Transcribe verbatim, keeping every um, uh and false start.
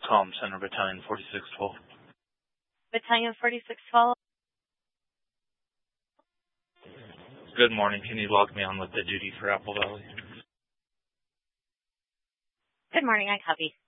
Comm Center, Battalion forty-six twelve. Battalion forty-six twelve. Good morning. Can you log me on with the duty for Apple Valley? Good morning. I copy.